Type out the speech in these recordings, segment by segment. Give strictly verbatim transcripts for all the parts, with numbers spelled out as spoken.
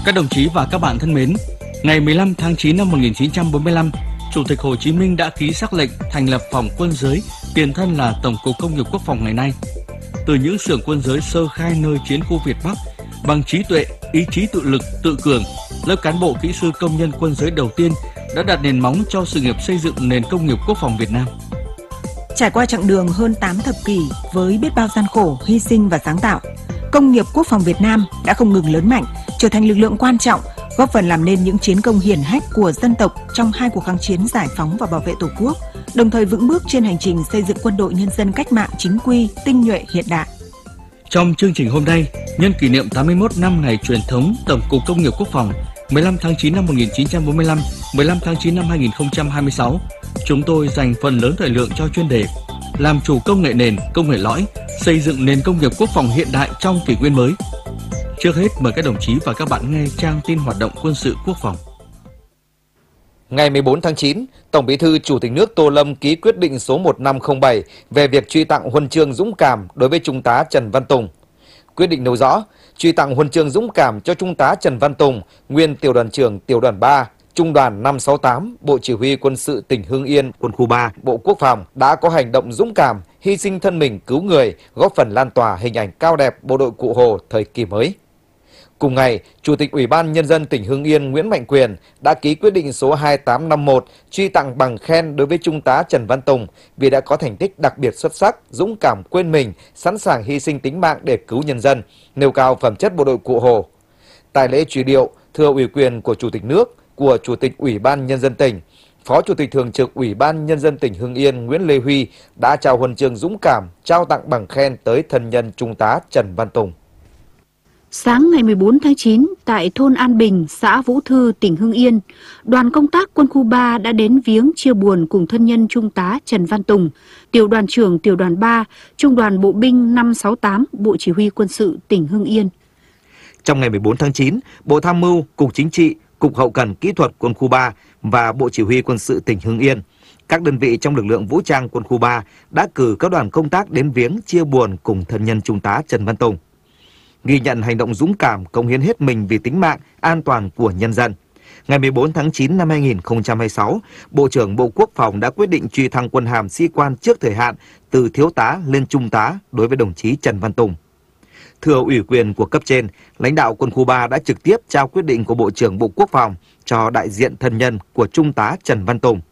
Các đồng chí và các bạn thân mến, ngày mười lăm tháng chín năm một nghìn chín trăm bốn mươi lăm, Chủ tịch Hồ Chí Minh đã ký sắc lệnh thành lập Phòng Quân giới, tiền thân là Tổng cục Công nghiệp Quốc phòng ngày nay. Từ những xưởng quân giới sơ khai nơi chiến khu Việt Bắc, bằng trí tuệ, ý chí tự lực, tự cường, lớp cán bộ kỹ sư công nhân quân giới đầu tiên đã đặt nền móng cho sự nghiệp xây dựng nền công nghiệp quốc phòng Việt Nam. Trải qua chặng đường hơn tám thập kỷ với biết bao gian khổ, hy sinh và sáng tạo, công nghiệp quốc phòng Việt Nam đã không ngừng lớn mạnh, trở thành lực lượng quan trọng, góp phần làm nên những chiến công hiển hách của dân tộc trong hai cuộc kháng chiến giải phóng và bảo vệ Tổ quốc, đồng thời vững bước trên hành trình xây dựng quân đội nhân dân cách mạng chính quy, tinh nhuệ, hiện đại. Trong chương trình hôm nay, nhân kỷ niệm tám mươi mốt năm ngày truyền thống Tổng cục Công nghiệp Quốc phòng mười lăm tháng chín năm một nghìn chín trăm bốn mươi lăm, mười lăm tháng chín năm hai nghìn không trăm hai mươi sáu, chúng tôi dành phần lớn thời lượng cho chuyên đề làm chủ công nghệ nền, công nghệ lõi, xây dựng nền công nghiệp quốc phòng hiện đại trong kỷ nguyên mới. Trước hết, mời các đồng chí và các bạn nghe trang tin hoạt động quân sự quốc phòng. Ngày mười bốn tháng chín, Tổng Bí thư Chủ tịch nước Tô Lâm ký quyết định số một nghìn năm trăm linh bảy về việc truy tặng huân chương dũng cảm đối với Trung tá Trần Văn Tùng. Quyết định nêu rõ, truy tặng huân chương dũng cảm cho Trung tá Trần Văn Tùng, nguyên tiểu đoàn trưởng tiểu đoàn ba, Trung đoàn năm sáu tám, Bộ Chỉ huy Quân sự tỉnh Hưng Yên, Quân khu ba, Bộ Quốc phòng đã có hành động dũng cảm, hy sinh thân mình cứu người, góp phần lan tỏa hình ảnh cao đẹp bộ đội Cụ Hồ thời kỳ mới. Cùng ngày, Chủ tịch Ủy ban Nhân dân tỉnh Hưng Yên Nguyễn Mạnh Quyền đã ký quyết định số hai tám năm mốt truy tặng bằng khen đối với Trung tá Trần Văn Tùng vì đã có thành tích đặc biệt xuất sắc, dũng cảm quên mình, sẵn sàng hy sinh tính mạng để cứu nhân dân, nêu cao phẩm chất bộ đội Cụ Hồ. Tại lễ truy điệu, thưa ủy quyền của Chủ tịch nước, của Chủ tịch Ủy ban Nhân dân tỉnh, Phó Chủ tịch Thường trực Ủy ban Nhân dân tỉnh Hưng Yên Nguyễn Lê Huy đã trao huân chương dũng cảm, trao tặng bằng khen tới thân nhân Trung tá Trần Văn Tùng. Sáng ngày mười bốn tháng chín, tại thôn An Bình, xã Vũ Thư, tỉnh Hưng Yên, đoàn công tác quân khu ba đã đến viếng chia buồn cùng thân nhân Trung tá Trần Văn Tùng, tiểu đoàn trưởng tiểu đoàn ba, Trung đoàn Bộ binh năm sáu tám, Bộ Chỉ huy Quân sự tỉnh Hưng Yên. Trong ngày mười bốn tháng chín, Bộ Tham mưu, Cục Chính trị, Cục Hậu cần Kỹ thuật Quân khu ba và Bộ Chỉ huy Quân sự tỉnh Hưng Yên, các đơn vị trong lực lượng vũ trang Quân khu ba đã cử các đoàn công tác đến viếng chia buồn cùng thân nhân Trung tá Trần Văn Tùng. Ghi nhận hành động dũng cảm, cống hiến hết mình vì tính mạng, an toàn của nhân dân. Ngày mười bốn tháng chín năm hai nghìn không trăm hai mươi sáu, Bộ trưởng Bộ Quốc phòng đã quyết định truy thăng quân hàm sĩ quan trước thời hạn từ thiếu tá lên trung tá đối với đồng chí Trần Văn Tùng. Thừa ủy quyền của cấp trên, lãnh đạo Quân khu ba đã trực tiếp trao quyết định của Bộ trưởng Bộ Quốc phòng cho đại diện thân nhân của Trung tá Trần Văn Tùng.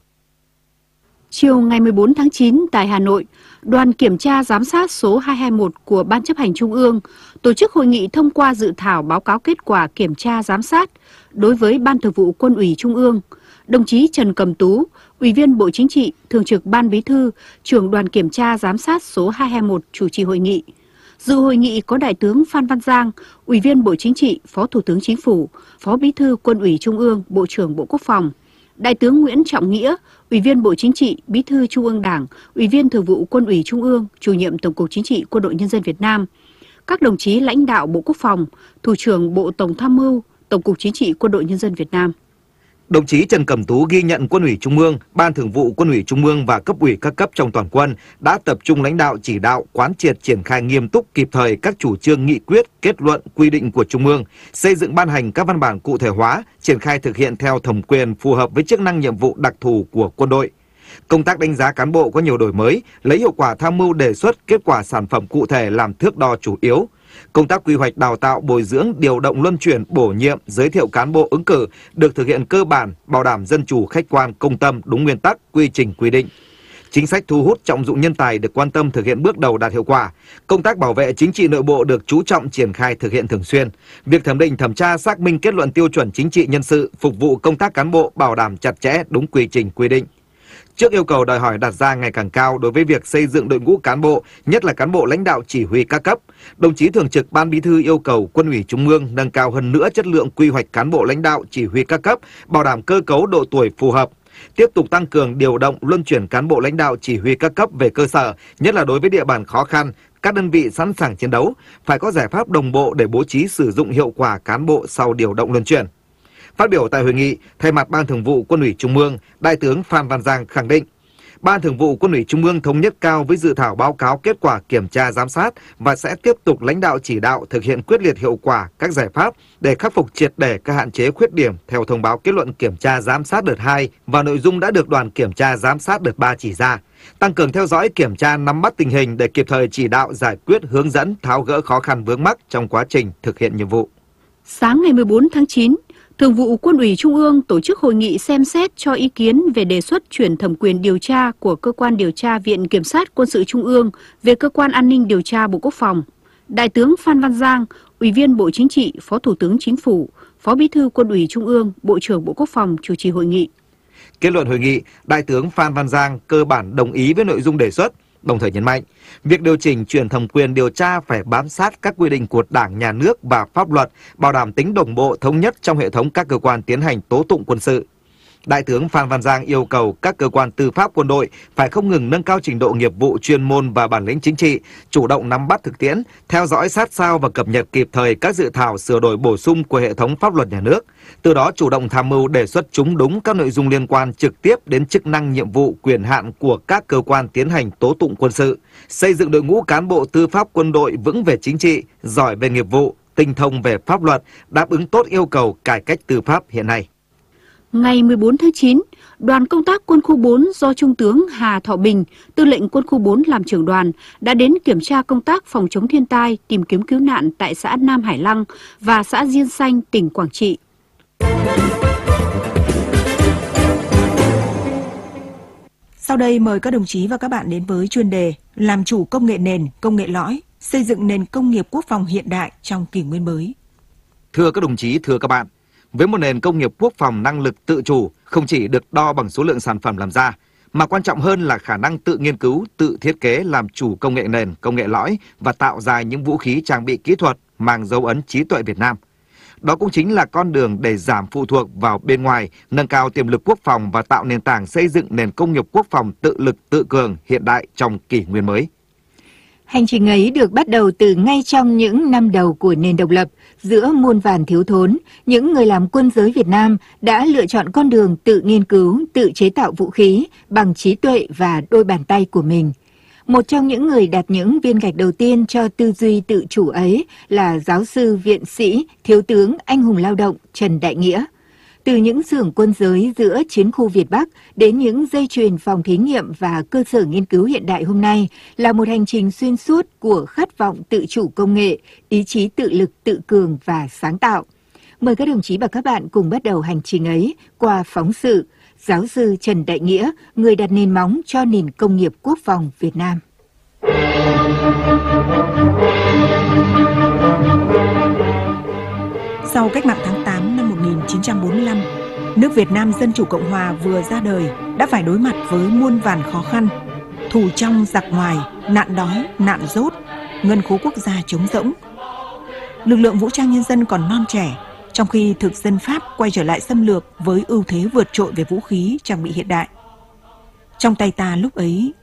Chiều ngày mười bốn tháng chín tại Hà Nội, đoàn kiểm tra giám sát số hai hai mốt của Ban chấp hành Trung ương tổ chức hội nghị thông qua dự thảo báo cáo kết quả kiểm tra giám sát đối với Ban Thường vụ Quân ủy Trung ương. Đồng chí Trần Cẩm Tú, Ủy viên Bộ Chính trị, Thường trực Ban Bí thư, trưởng đoàn kiểm tra giám sát số hai hai mốt chủ trì hội nghị. Dự hội nghị có Đại tướng Phan Văn Giang, Ủy viên Bộ Chính trị, Phó Thủ tướng Chính phủ, Phó Bí thư Quân ủy Trung ương, Bộ trưởng Bộ Quốc phòng. Đại tướng Nguyễn Trọng Nghĩa, Ủy viên Bộ Chính trị, Bí thư Trung ương Đảng, Ủy viên Thường vụ Quân ủy Trung ương, Chủ nhiệm Tổng cục Chính trị Quân đội Nhân dân Việt Nam. Các đồng chí lãnh đạo Bộ Quốc phòng, Thủ trưởng Bộ Tổng tham mưu, Tổng cục Chính trị Quân đội Nhân dân Việt Nam. Đồng chí Trần Cẩm Tú ghi nhận Quân ủy Trung ương, Ban Thường vụ Quân ủy Trung ương và cấp ủy các cấp trong toàn quân đã tập trung lãnh đạo chỉ đạo, quán triệt triển khai nghiêm túc kịp thời các chủ trương nghị quyết, kết luận, quy định của Trung ương, xây dựng ban hành các văn bản cụ thể hóa, triển khai thực hiện theo thẩm quyền phù hợp với chức năng nhiệm vụ đặc thù của quân đội. Công tác đánh giá cán bộ có nhiều đổi mới, lấy hiệu quả tham mưu đề xuất, kết quả sản phẩm cụ thể làm thước đo chủ yếu. Công tác quy hoạch đào tạo, bồi dưỡng, điều động luân chuyển, bổ nhiệm, giới thiệu cán bộ ứng cử được thực hiện cơ bản, bảo đảm dân chủ, khách quan, công tâm, đúng nguyên tắc, quy trình, quy định. Chính sách thu hút trọng dụng nhân tài được quan tâm thực hiện bước đầu đạt hiệu quả. Công tác bảo vệ chính trị nội bộ được chú trọng triển khai thực hiện thường xuyên. Việc thẩm định, thẩm tra, xác minh kết luận tiêu chuẩn chính trị nhân sự phục vụ công tác cán bộ bảo đảm chặt chẽ, đúng quy trình, quy định. Trước yêu cầu đòi hỏi đặt ra ngày càng cao đối với việc xây dựng đội ngũ cán bộ, nhất là cán bộ lãnh đạo chỉ huy các cấp, đồng chí Thường trực Ban Bí thư yêu cầu Quân ủy Trung ương nâng cao hơn nữa chất lượng quy hoạch cán bộ lãnh đạo chỉ huy các cấp, bảo đảm cơ cấu độ tuổi phù hợp. Tiếp tục tăng cường điều động luân chuyển cán bộ lãnh đạo chỉ huy các cấp về cơ sở, nhất là đối với địa bàn khó khăn, các đơn vị sẵn sàng chiến đấu, phải có giải pháp đồng bộ để bố trí sử dụng hiệu quả cán bộ sau điều động luân chuyển. Phát biểu tại hội nghị, thay mặt Ban Thường vụ Quân ủy Trung ương, Đại tướng Phan Văn Giang khẳng định, Ban Thường vụ Quân ủy Trung ương thống nhất cao với dự thảo báo cáo kết quả kiểm tra giám sát và sẽ tiếp tục lãnh đạo chỉ đạo thực hiện quyết liệt hiệu quả các giải pháp để khắc phục triệt để các hạn chế khuyết điểm theo thông báo kết luận kiểm tra giám sát đợt hai và nội dung đã được đoàn kiểm tra giám sát đợt ba chỉ ra. Tăng cường theo dõi kiểm tra nắm bắt tình hình để kịp thời chỉ đạo giải quyết hướng dẫn tháo gỡ khó khăn vướng mắc trong quá trình thực hiện nhiệm vụ. Sáng ngày mười bốn tháng chín, Thường vụ Quân ủy Trung ương tổ chức hội nghị xem xét cho ý kiến về đề xuất chuyển thẩm quyền điều tra của Cơ quan điều tra Viện Kiểm sát Quân sự Trung ương về Cơ quan An ninh điều tra Bộ Quốc phòng. Đại tướng Phan Văn Giang, Ủy viên Bộ Chính trị, Phó Thủ tướng Chính phủ, Phó Bí thư Quân ủy Trung ương, Bộ trưởng Bộ Quốc phòng chủ trì hội nghị. Kết luận hội nghị, Đại tướng Phan Văn Giang cơ bản đồng ý với nội dung đề xuất, đồng thời nhấn mạnh, việc điều chỉnh chuyển thẩm quyền điều tra phải bám sát các quy định của Đảng, Nhà nước và pháp luật, bảo đảm tính đồng bộ thống nhất trong hệ thống các cơ quan tiến hành tố tụng quân sự. Đại tướng Phan Văn Giang yêu cầu các cơ quan tư pháp quân đội phải không ngừng nâng cao trình độ nghiệp vụ chuyên môn và bản lĩnh chính trị, chủ động nắm bắt thực tiễn, theo dõi sát sao và cập nhật kịp thời các dự thảo sửa đổi bổ sung của hệ thống pháp luật nhà nước, từ đó chủ động tham mưu đề xuất chúng đúng các nội dung liên quan trực tiếp đến chức năng, nhiệm vụ, quyền hạn của các cơ quan tiến hành tố tụng quân sự, xây dựng đội ngũ cán bộ tư pháp quân đội vững về chính trị, giỏi về nghiệp vụ, tinh thông về pháp luật, đáp ứng tốt yêu cầu cải cách tư pháp hiện nay. Ngày mười bốn tháng chín, đoàn công tác Quân khu bốn do Trung tướng Hà Thọ Bình, Tư lệnh Quân khu bốn làm trưởng đoàn, đã đến kiểm tra công tác phòng chống thiên tai, tìm kiếm cứu nạn tại xã Nam Hải Lăng và xã Diên Xanh, tỉnh Quảng Trị. Sau đây mời các đồng chí và các bạn đến với chuyên đề làm chủ công nghệ nền, công nghệ lõi, xây dựng nền công nghiệp quốc phòng hiện đại trong kỷ nguyên mới. Thưa các đồng chí, thưa các bạn, với một nền công nghiệp quốc phòng năng lực tự chủ không chỉ được đo bằng số lượng sản phẩm làm ra, mà quan trọng hơn là khả năng tự nghiên cứu, tự thiết kế làm chủ công nghệ nền, công nghệ lõi và tạo ra những vũ khí trang bị kỹ thuật mang dấu ấn trí tuệ Việt Nam. Đó cũng chính là con đường để giảm phụ thuộc vào bên ngoài, nâng cao tiềm lực quốc phòng và tạo nền tảng xây dựng nền công nghiệp quốc phòng tự lực tự cường hiện đại trong kỷ nguyên mới. Hành trình ấy được bắt đầu từ ngay trong những năm đầu của nền độc lập, giữa muôn vàn thiếu thốn, những người làm quân giới Việt Nam đã lựa chọn con đường tự nghiên cứu, tự chế tạo vũ khí bằng trí tuệ và đôi bàn tay của mình. Một trong những người đặt những viên gạch đầu tiên cho tư duy tự chủ ấy là giáo sư, viện sĩ, thiếu tướng anh hùng lao động Trần Đại Nghĩa. Từ những xưởng quân giới giữa chiến khu Việt Bắc đến những dây chuyền phòng thí nghiệm và cơ sở nghiên cứu hiện đại hôm nay là một hành trình xuyên suốt của khát vọng tự chủ công nghệ, ý chí tự lực tự cường và sáng tạo. Mời các đồng chí và các bạn cùng bắt đầu hành trình ấy qua phóng sự Giáo sư Trần Đại Nghĩa, người đặt nền móng cho nền công nghiệp quốc phòng Việt Nam. Sau cách mạng tháng tám năm một nghìn chín trăm bốn mươi lăm, nước Việt Nam Dân Chủ Cộng Hòa vừa ra đời đã phải đối mặt với muôn vàn khó khăn, thù trong giặc ngoài, nạn đói, nạn dốt, ngân khố quốc gia trống rỗng. Lực lượng vũ trang nhân dân còn non trẻ, trong khi thực dân Pháp quay trở lại xâm lược với ưu thế vượt trội về vũ khí trang bị hiện đại. Trong tay ta lúc ấy